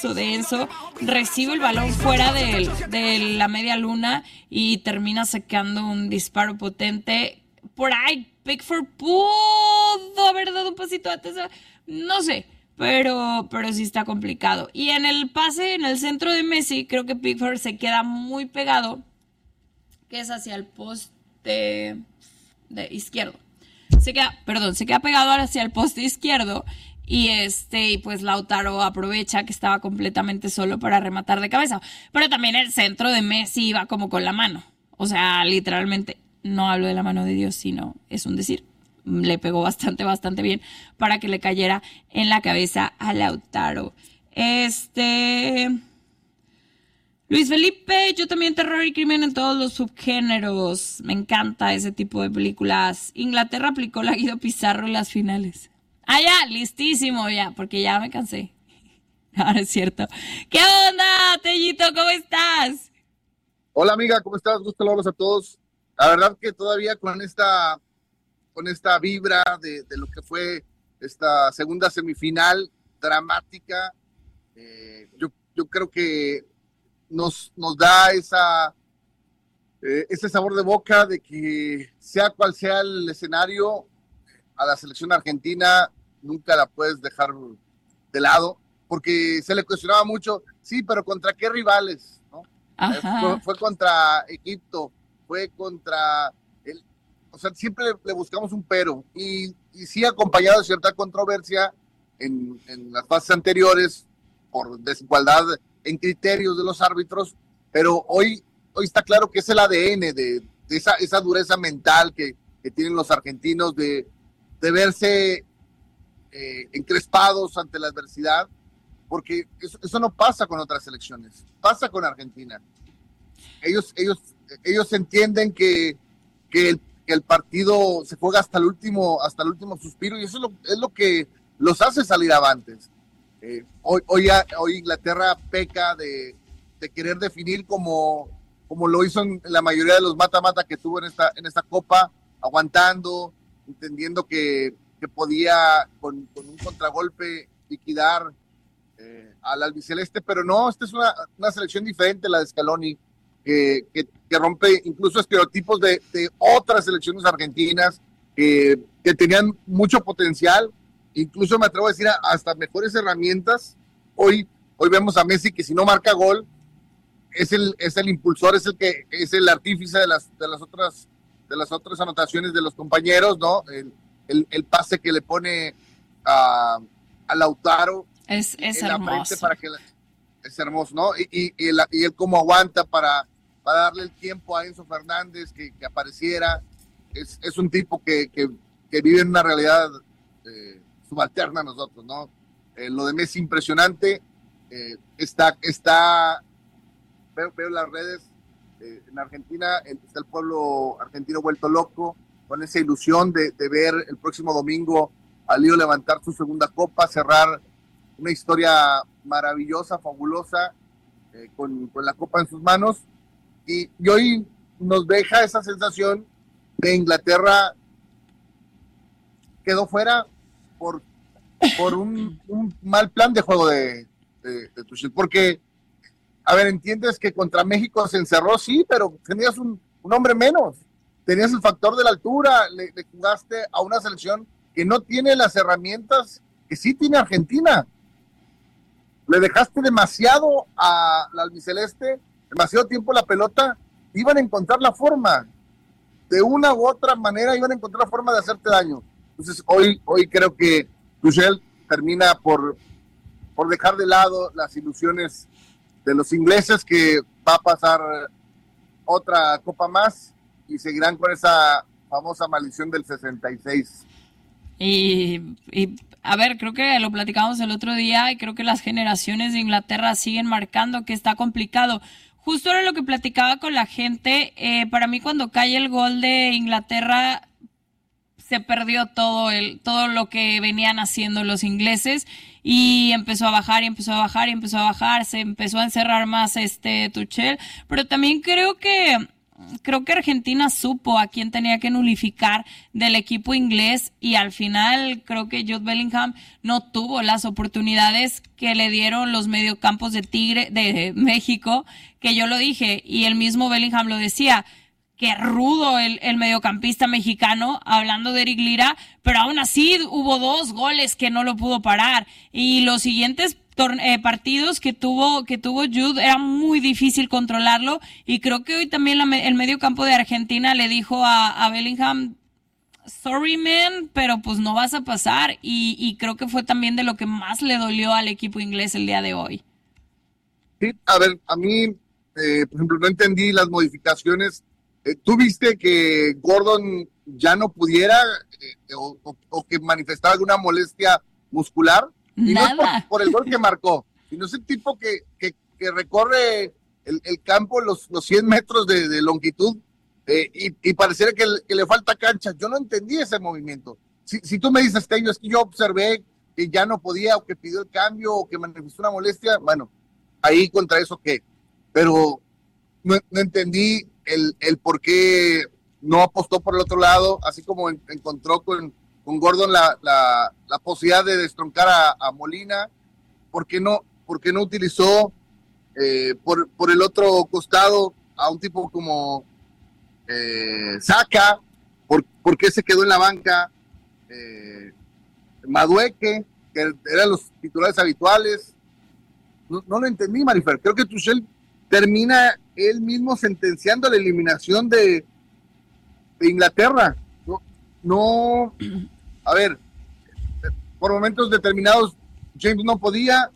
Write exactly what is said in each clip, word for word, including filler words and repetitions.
denso, denso, recibe el balón fuera de, de la media luna y termina sacando un disparo potente. Por ahí, Pickford pudo haber dado un pasito antes, no sé, pero, pero sí está complicado. Y en el pase, en el centro de Messi, creo que Pickford se queda muy pegado, que es hacia el poste de izquierdo. Se queda, perdón, se queda pegado hacia el poste izquierdo y este, y pues Lautaro aprovecha que estaba completamente solo para rematar de cabeza. Pero también el centro de Messi iba como con la mano. O sea, literalmente, no hablo de la mano de Dios, sino es un decir. Le pegó bastante, bastante bien para que le cayera en la cabeza a Lautaro. Este... Luis Felipe, yo también terror y crimen en todos los subgéneros. Me encanta ese tipo de películas. Inglaterra aplicó la Guido Pizarro en las finales. Ah, ya, listísimo ya, porque ya me cansé. Ahora es cierto. ¿Qué onda, Tellito? ¿Cómo estás? Hola, amiga, ¿cómo estás? Gusto saludarlos a todos. La verdad que todavía con esta, con esta vibra de, de lo que fue esta segunda semifinal dramática, eh, yo, yo creo que Nos, nos da esa, eh, ese sabor de boca de que sea cual sea el escenario, a la selección argentina nunca la puedes dejar de lado, porque se le cuestionaba mucho, sí, pero ¿contra qué rivales? ¿No? Eh, fue, fue contra Egipto, fue contra el, o sea, siempre le, le buscamos un pero, y, y sí acompañado de cierta controversia en, en las fases anteriores por desigualdad en criterios de los árbitros, pero hoy, hoy está claro que es el A D N de, de esa, esa dureza mental que, que tienen los argentinos de, de verse eh, encrespados ante la adversidad, porque eso, eso no pasa con otras selecciones, pasa con Argentina. Ellos, ellos, ellos entienden que, que, el, que el partido se juega hasta el último, hasta el último suspiro, y eso es lo, es lo que los hace salir avantes. Eh, hoy, hoy, hoy Inglaterra peca de, de querer definir como, como lo hizo en la mayoría de los mata-mata que tuvo en esta, en esta Copa, aguantando, entendiendo que, que podía con, con un contragolpe liquidar eh, al albiceleste, pero no, esta es una, una selección diferente, la de Scaloni, que, que, que rompe incluso estereotipos de, de otras selecciones argentinas que, que tenían mucho potencial. Incluso me atrevo a decir hasta mejores herramientas. Hoy, hoy vemos a Messi que si no marca gol, es el, es el impulsor, es el que es el artífice de las, de las otras de las otras anotaciones de los compañeros, ¿no? El, el, el pase que le pone a, a Lautaro es, es en hermoso. La frente para que la, es hermoso, ¿no? Y, y, y, el, y él cómo aguanta para, para darle el tiempo a Enzo Fernández que, que apareciera. Es, es un tipo que, que, que vive en una realidad eh, subalterna a nosotros, ¿no? Eh, lo de Messi impresionante, eh, está, está, veo, veo las redes, eh, en Argentina, está el pueblo argentino vuelto loco, con esa ilusión de, de ver el próximo domingo a Lío levantar su segunda copa, cerrar una historia maravillosa, fabulosa, eh, con, con la copa en sus manos, y, y hoy nos deja esa sensación de Inglaterra quedó fuera por, por un, un mal plan de juego de, de, de Tuchel, porque, a ver, entiendes que contra México se encerró, sí, pero tenías un, un hombre menos, tenías el factor de la altura, le, le jugaste a una selección que no tiene las herramientas que sí tiene Argentina, le dejaste demasiado a la albiceleste, demasiado tiempo la pelota, iban a encontrar la forma, de una u otra manera iban a encontrar la forma de hacerte daño. Entonces hoy, hoy creo que Tuchel termina por, por dejar de lado las ilusiones de los ingleses, que va a pasar otra copa más y seguirán con esa famosa maldición del sesenta y seis. Y, y a ver, creo que lo platicamos el otro día y creo que las generaciones de Inglaterra siguen marcando que está complicado. Justo era lo que platicaba con la gente. Eh, para mí cuando cae el gol de Inglaterra se perdió todo el todo lo que venían haciendo los ingleses y empezó a bajar y empezó a bajar y empezó a bajar, se empezó a encerrar más este Tuchel, pero también creo que creo que Argentina supo a quién tenía que nulificar del equipo inglés y al final creo que Jude Bellingham no tuvo las oportunidades que le dieron los mediocampos de Tigre de México, que yo lo dije y el mismo Bellingham lo decía. Qué rudo el, el mediocampista mexicano, hablando de Eric Lira, pero aún así hubo dos goles que no lo pudo parar. Y los siguientes tor- eh, partidos que tuvo que tuvo Jude era muy difícil controlarlo. Y creo que hoy también la, el mediocampo de Argentina le dijo a, a Bellingham, sorry man, pero pues no vas a pasar. Y, y creo que fue también de lo que más le dolió al equipo inglés el día de hoy. Sí, a ver, a mí, eh, por ejemplo, no entendí las modificaciones. Eh, ¿Tú viste que Gordon ya no pudiera eh, o, o, o que manifestaba alguna molestia muscular? Y Nada. no es por, por el gol que marcó, sino es el tipo que, que, que recorre el, el campo los, los cien metros de, de longitud eh, y, y pareciera que, que le falta cancha. Yo no entendí ese movimiento. Si, si tú me dices, Tello, es que yo observé que ya no podía o que pidió el cambio o que manifestó una molestia, bueno, ahí contra eso qué. Pero no, no entendí el, el por qué no apostó por el otro lado, así como en, encontró con, con Gordon la, la, la posibilidad de destroncar a, a Molina. ¿Por qué no, por qué no utilizó eh, por, por el otro costado a un tipo como eh, Saka? ¿Por, ¿Por qué se quedó en la banca eh, Madueque, que eran los titulares habituales? No, no lo entendí, Marifer. Creo que Tuchel termina él mismo sentenciando la eliminación de, de Inglaterra. No, no, a ver, por momentos determinados James no podía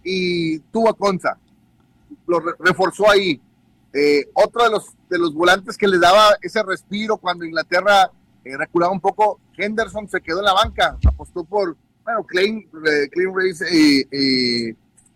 y tuvo a Konsa, lo re- reforzó ahí. Eh, otro de los, de los volantes que le daba ese respiro cuando Inglaterra eh, reculaba un poco, Henderson se quedó en la banca, apostó por, bueno, Klein, eh, Klein Rice y... Eh, eh,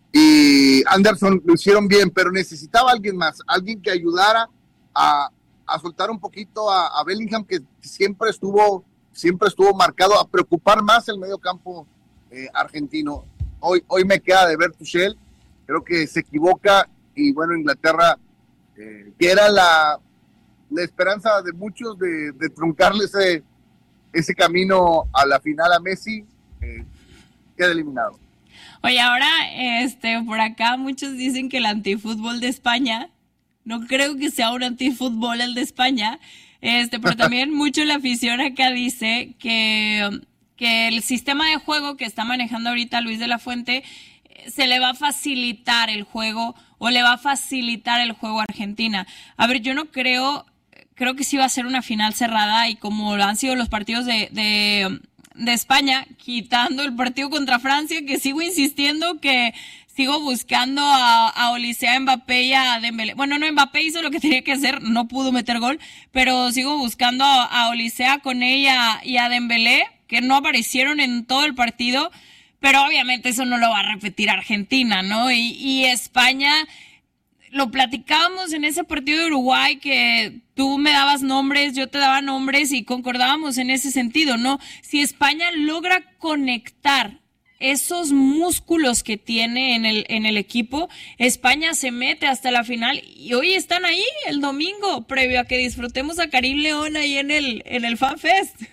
y Anderson lo hicieron bien, pero necesitaba alguien más, alguien que ayudara a, a soltar un poquito a, a Bellingham, que siempre estuvo, siempre estuvo marcado a preocupar más el medio campo eh, argentino. Hoy, hoy me queda de ver Tuchel, creo que se equivoca y bueno, Inglaterra, eh, que era la, la esperanza de muchos de, de truncarle ese, ese camino a la final a Messi, eh, queda eliminado. Oye, ahora, este, por acá muchos dicen que el antifútbol de España, no creo que sea un antifútbol el de España, este, pero también mucho la afición acá dice que, que el sistema de juego que está manejando ahorita Luis de la Fuente se le va a facilitar el juego o le va a facilitar el juego a Argentina. A ver, yo no creo, creo que sí va a ser una final cerrada y como han sido los partidos de... de de España, quitando el partido contra Francia, que sigo insistiendo que sigo buscando a, a Oliseh, a Mbappé y a Dembélé. Bueno, no, Mbappé hizo lo que tenía que hacer, no pudo meter gol, pero sigo buscando a, a Oliseh, a Koné y a, y a Dembélé, que no aparecieron en todo el partido, pero obviamente eso no lo va a repetir Argentina, ¿no? Y, y España... Lo platicábamos en ese partido de Uruguay que tú me dabas nombres, yo te daba nombres y concordábamos en ese sentido, ¿no? Si España logra conectar esos músculos que tiene en el, en el equipo, España se mete hasta la final y hoy están ahí el domingo, previo a que disfrutemos a Karim León ahí en el, en el Fan Fest.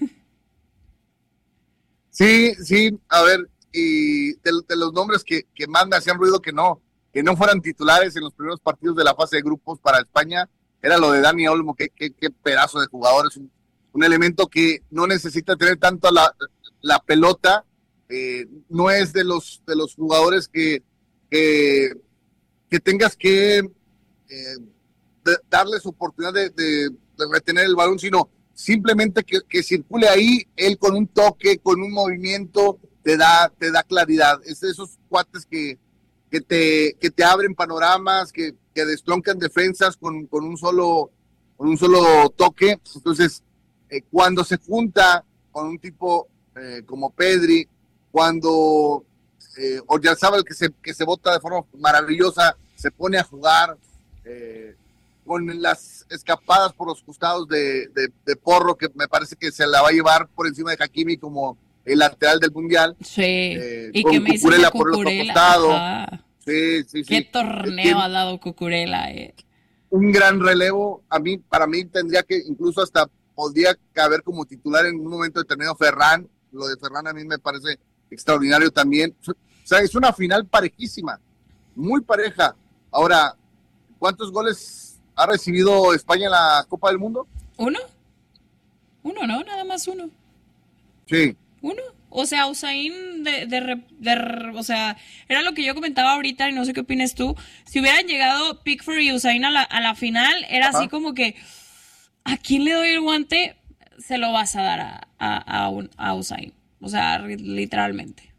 Sí, sí, a ver, y de, de los nombres que, que más me hacían ruido que no, que no fueran titulares en los primeros partidos de la fase de grupos para España, era lo de Dani Olmo, qué, qué, qué pedazo de jugador, es un, un elemento que no necesita tener tanto la, la pelota, eh, no es de los, de los jugadores que, que, que tengas que eh, de, darles oportunidad de, de, de retener el balón, sino simplemente que, que circule ahí, él con un toque, con un movimiento, te da, te da claridad, es de esos cuates que que te, que te abren panoramas, que, que destroncan defensas con, con, un solo, con un solo toque. Entonces, eh, cuando se junta con un tipo eh, como Pedri, cuando eh, Oyarzabal, que se, que se bota de forma maravillosa, se pone a jugar, eh, con las escapadas por los costados de, de, de Porro, que me parece que se la va a llevar por encima de Hakimi como el lateral del Mundial. Sí, eh, y con que me dice por el otro costado. Sí, sí, sí. Qué torneo Tiene, ha dado Cucurella, eh. un gran relevo. A mí, para mí tendría que, incluso hasta podría caber como titular en un momento determinado Ferran. Lo de Ferran a mí me parece extraordinario también. O sea, es una final parejísima, muy pareja. Ahora, ¿cuántos goles ha recibido España en la Copa del Mundo? ¿Uno? Uno, ¿no? Nada más uno. Sí. Uno. O sea, Usain de, de, de, de, o sea, era lo que yo comentaba ahorita y no sé qué opinas tú. Si hubieran llegado Pickford y Usain a la, a la final, era Ajá. así como que, ¿a quién le doy el guante? Se lo vas a dar a, a, a, un, a Usain. O sea, literalmente.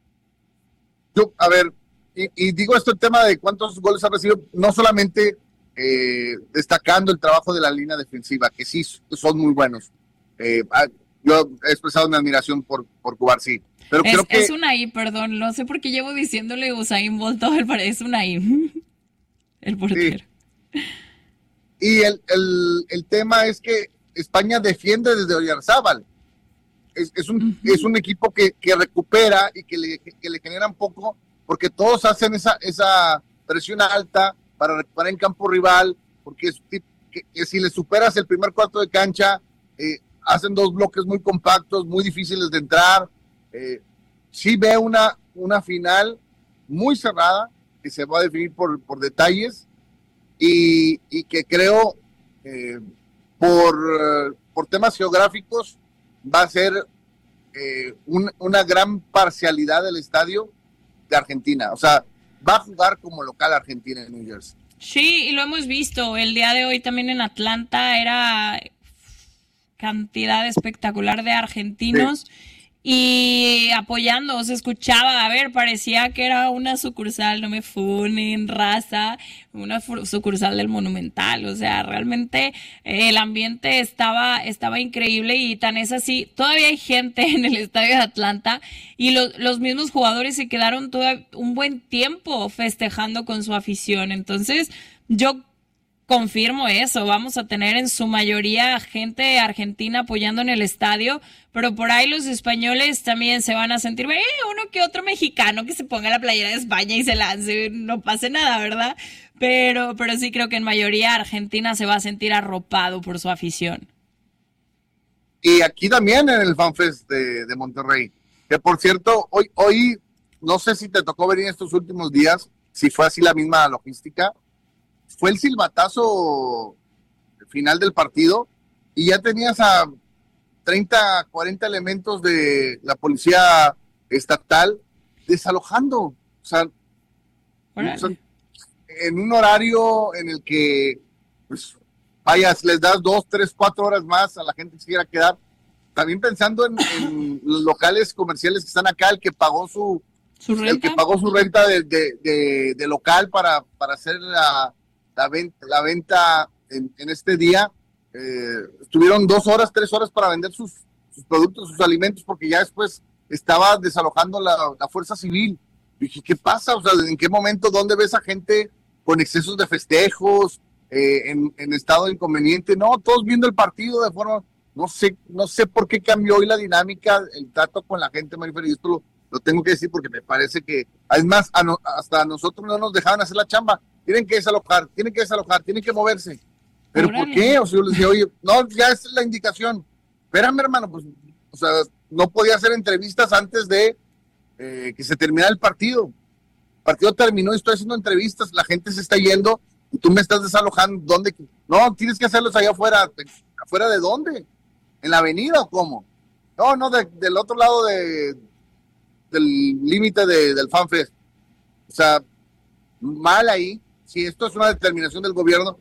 Yo, a ver, y, y digo esto el tema de cuántos goles ha recibido, no solamente eh, destacando el trabajo de la línea defensiva, que sí son muy buenos. Eh, yo he expresado mi admiración por, por Cubarsí. Pero es, creo que... es una I, perdón, no sé por qué llevo diciéndole Usain Bolt todo el pared, es una I. El portero. Sí. Y el, el, el tema es que España defiende desde Oyarzábal. Es, es, un, uh-huh. es un equipo que, que recupera y que le, que le genera un poco, porque todos hacen esa, esa presión alta para recuperar en campo rival, porque es, que, que si le superas el primer cuarto de cancha, eh, hacen dos bloques muy compactos, muy difíciles de entrar. Eh, sí veo una, una final muy cerrada, que se va a definir por, por detalles, y, y que creo, eh, por, por temas geográficos, va a ser eh, un, una gran parcialidad del estadio de Argentina. O sea, va a jugar como local Argentina en New Jersey. Sí, y lo hemos visto. El día de hoy también en Atlanta era cantidad espectacular de argentinos sí. y apoyando, se escuchaba, a ver, parecía que era una sucursal, no me funen, raza, una sucursal del Monumental, o sea, realmente eh, el ambiente estaba, estaba increíble y tan es así, todavía hay gente en el estadio de Atlanta y lo, los mismos jugadores se quedaron todo un buen tiempo festejando con su afición, entonces yo confirmo eso, vamos a tener en su mayoría gente argentina apoyando en el estadio, pero por ahí los españoles también se van a sentir, eh, uno que otro mexicano que se ponga la playera de España y se lance, no pase nada, ¿verdad? Pero, pero sí creo que en mayoría Argentina se va a sentir arropado por su afición. Y aquí también en el FanFest de, de Monterrey, que por cierto, hoy, hoy, no sé si te tocó venir estos últimos días, si fue así la misma logística, fue el silbatazo final del partido y ya tenías a treinta, cuarenta elementos de la policía estatal desalojando. O sea, o sea en un horario en el que, pues, vayas, les das dos, tres, cuatro horas más a la gente que se quiera quedar. También pensando en, en los locales comerciales que están acá, el que pagó su, ¿Su renta? el que pagó su renta de, de, de, de local para, para hacer la La venta, la venta en, en este día, eh, estuvieron dos horas, tres horas para vender sus, sus productos, sus alimentos, porque ya después estaba desalojando la, la fuerza civil. Y dije, ¿qué pasa? O sea, ¿en qué momento, dónde ves a gente con excesos de festejos, eh, en, en estado de inconveniente? No, todos viendo el partido de forma, no sé, no sé por qué cambió hoy la dinámica, el trato con la gente, Marifer, y esto lo, lo tengo que decir porque me parece que, además, a no, hasta a nosotros no nos dejaban hacer la chamba. Tienen que desalojar, tienen que desalojar, tienen que moverse. ¿Pero Órale. por qué? O sea, yo les decía, oye, no, ya esa es la indicación. Espérame, hermano, pues, o sea, no podía hacer entrevistas antes de eh, que se terminara el partido. El partido terminó y estoy haciendo entrevistas, la gente se está yendo y tú me estás desalojando. ¿Dónde? No, tienes que hacerlos allá afuera. ¿Afuera de dónde? ¿En la avenida o cómo? No, no, de, del otro lado de, del límite de, del FanFest. O sea, mal ahí. Si esto es una determinación del gobierno,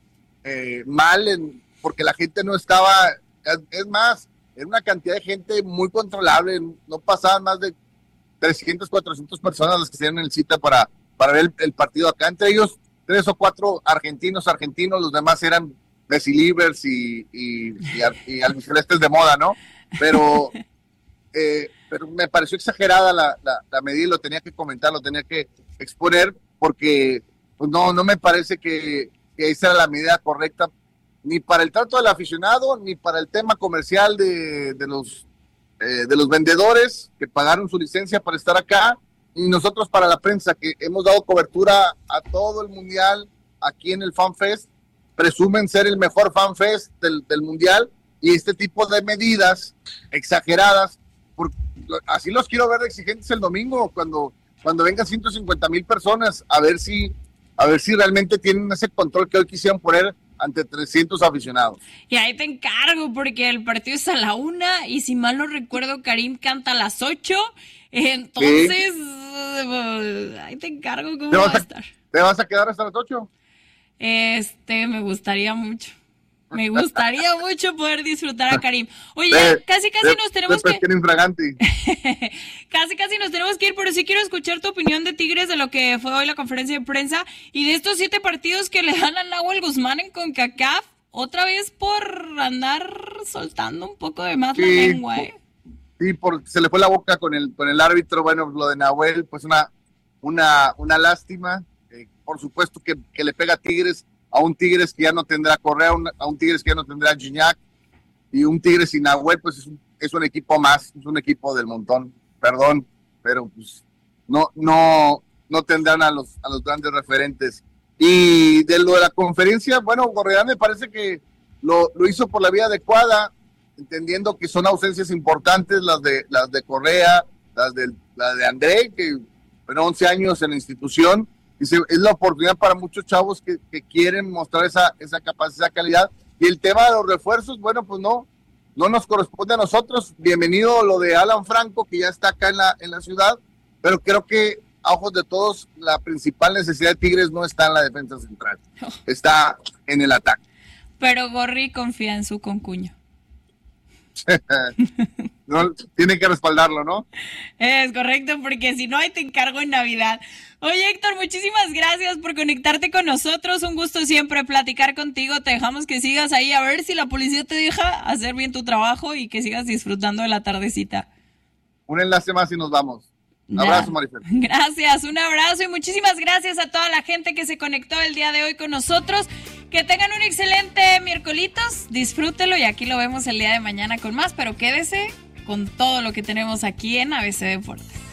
eh, mal, en, porque la gente no estaba, es, es más, era una cantidad de gente muy controlable, no pasaban más de trescientas, cuatrocientas personas las que se dieron en el cita para, para ver el, el partido acá, entre ellos tres o cuatro argentinos, argentinos, los demás eran Messi-Livers y, y, y, y albicelestes de moda, ¿no? Pero, eh, pero me pareció exagerada la, la, la medida y lo tenía que comentar, lo tenía que exponer, porque pues no, no me parece que, que esa era la medida correcta, ni para el trato del aficionado, ni para el tema comercial de, de, los, eh, de los vendedores que pagaron su licencia para estar acá, y nosotros para la prensa que hemos dado cobertura a todo el mundial aquí en el FanFest, presumen ser el mejor fan fest del, del mundial, y este tipo de medidas exageradas, porque así los quiero ver exigentes el domingo, cuando, cuando vengan ciento cincuenta mil personas, a ver si, a ver si realmente tienen ese control que hoy quisieran poner ante trescientos aficionados. Y ahí te encargo, porque el partido es a la una, y si mal no recuerdo, Karim canta a las ocho, entonces, sí. Ahí te encargo cómo va a estar. ¿Te vas a quedar hasta las ocho? Este, me gustaría mucho. Me gustaría mucho poder disfrutar a Karim. Oye, de, casi casi de, nos tenemos de que... casi casi nos tenemos que ir, pero sí quiero escuchar tu opinión de Tigres, de lo que fue hoy la conferencia de prensa, y de estos siete partidos que le dan a Nahuel Guzmán en CONCACAF, otra vez por andar soltando un poco de más sí, la lengua, ¿eh? Sí, porque se le fue la boca con el, con el árbitro. Bueno, lo de Nahuel, pues una, una, una lástima. Eh, por supuesto que, que le pega a Tigres, a un Tigres que ya no tendrá Correa, un, a un Tigres que ya no tendrá Gignac, y un Tigres sin Nahuel, pues es un, es un equipo más, es un equipo del montón, perdón, pero pues no, no, no tendrán a los, a los grandes referentes. Y de lo de la conferencia, bueno, Gorriarán me parece que lo, lo hizo por la vía adecuada, entendiendo que son ausencias importantes las de, las de Correa, las de, las de André, que fueron once años en la institución. Dice, es la oportunidad para muchos chavos que, que quieren mostrar esa, esa capacidad, esa calidad. Y el tema de los refuerzos, bueno, pues no, no nos corresponde a nosotros. Bienvenido lo de Alan Franco, que ya está acá en la, en la ciudad, pero creo que a ojos de todos la principal necesidad de Tigres no está en la defensa central, está en el ataque. Pero Gorri confía en su concuño. No, tiene que respaldarlo, ¿no? Es correcto, porque si no, ahí te encargo en Navidad. Oye, Héctor, muchísimas gracias por conectarte con nosotros. Un gusto siempre platicar contigo. Te dejamos que sigas ahí, a ver si la policía te deja hacer bien tu trabajo y que sigas disfrutando de la tardecita. Un enlace más y nos vamos. Un abrazo, Marifel. Gracias, un abrazo y muchísimas gracias a toda la gente que se conectó el día de hoy con nosotros. Que tengan un excelente miércolitos, disfrútelo, y aquí lo vemos el día de mañana con más, pero quédese con todo lo que tenemos aquí en A B C Deportes.